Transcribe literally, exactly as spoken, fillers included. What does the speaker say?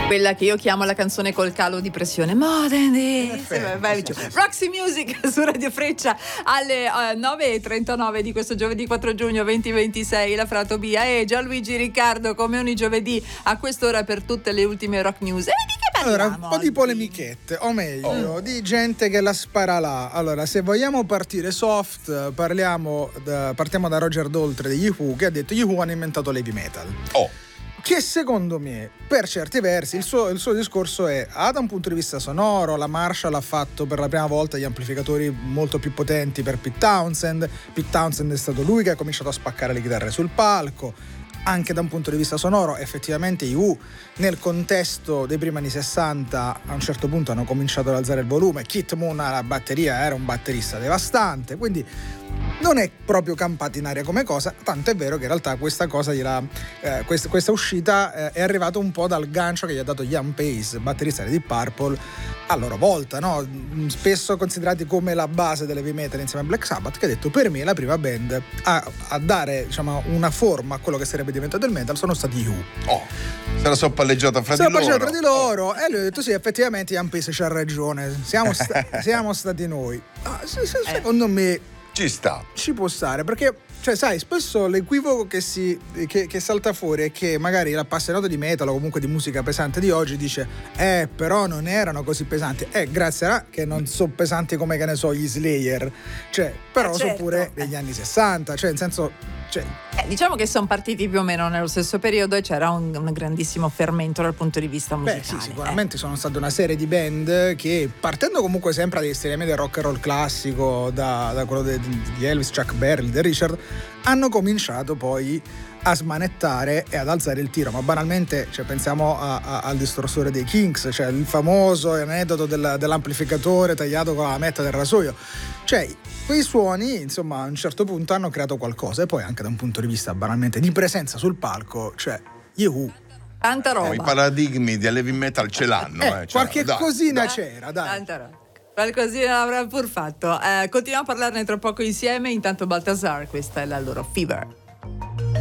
Quella che io chiamo la canzone col calo di pressione. Modern Day. Roxy Music su Radio Freccia alle uh, nove e trentanove di questo giovedì quattro giugno duemilaventisei. La Fratobia e Gianluigi Riccardo come ogni giovedì a quest'ora per tutte le ultime rock news. E di che parliamo? Allora, un po' di polemichette, o meglio, oh. di gente che la spara là. Allora, se vogliamo partire soft, parliamo da, partiamo da Roger Daltrey degli U che ha detto gli U hanno inventato l'heavy metal. Oh. Che secondo me, per certi versi, il suo, il suo discorso è, ah, da un punto di vista sonoro, la Marshall ha fatto per la prima volta gli amplificatori molto più potenti per Pete Townshend. Pete Townshend è stato lui che ha cominciato a spaccare le chitarre sul palco. Anche da un punto di vista sonoro, effettivamente i U nel contesto dei primi anni sessanta a un certo punto hanno cominciato ad alzare il volume. Keith Moon alla batteria era un batterista devastante, quindi non è proprio campata in aria come cosa, tanto è vero che in realtà questa cosa gliela, eh, questa, questa uscita eh, è arrivata un po' dal gancio che gli ha dato Ian Pace, batterista di Deep Purple, a loro volta, no? Spesso considerati come la base dell'heavy metal insieme a Black Sabbath, che ha detto per me la prima band a, a dare, diciamo, una forma a quello che sarebbe diventato il metal sono stati U. Oh, se la sono palleggiata fra se di loro. Se la palleggiata tra di loro oh. E lui ha detto sì, effettivamente Ian Pace c'ha ragione, siamo, sta- siamo stati noi. Ah, se, se, secondo eh. me ci sta. Ci può stare, perché, cioè, sai, spesso l'equivoco che si che, che salta fuori è che magari l'appassionato di metal o comunque di musica pesante di oggi dice eh, però non erano così pesanti. Eh, grazie a che non sono pesanti come, che ne so, gli Slayer. Cioè, però eh, certo. sono pure degli anni sessanta, cioè, nel senso... Cioè, eh, diciamo che sono partiti più o meno nello stesso periodo e c'era un, un grandissimo fermento dal punto di vista musicale. Beh sì, sicuramente eh. sono state una serie di band che, partendo comunque sempre dagli stilemi del rock and roll classico, da, da quello di Elvis, Chuck Berry, di Richard, hanno cominciato poi a smanettare e ad alzare il tiro, ma banalmente, cioè, pensiamo a, a, al distorsore dei Kings, cioè il famoso aneddoto del, dell'amplificatore tagliato con la lametta del rasoio. Cioè, quei suoni, insomma, a un certo punto hanno creato qualcosa, e poi anche da un punto di vista banalmente di presenza sul palco, cioè gli U. Tanta roba. No, i paradigmi di heavy metal ce l'hanno. Eh, eh, qualche dai, cosina dai. c'era, dai. Tanta roba. Qualcosina l'avrà pur fatto. Eh, continuiamo a parlarne tra poco insieme. Intanto Balthazar, questa è la loro Fever.